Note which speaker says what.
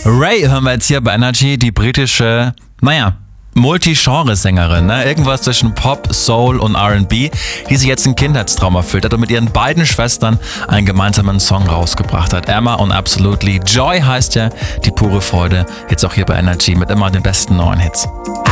Speaker 1: Ray hören wir jetzt hier bei Energy, die britische, Multi-Genre-Sängerin, ne? Irgendwas zwischen Pop, Soul und R&B, die sich jetzt ein Kindheitstraum erfüllt hat und mit ihren beiden Schwestern einen gemeinsamen Song rausgebracht hat. Emma und Absolutely. Joy heißt ja die pure Freude. Jetzt auch hier bei Energy mit immer den besten neuen Hits.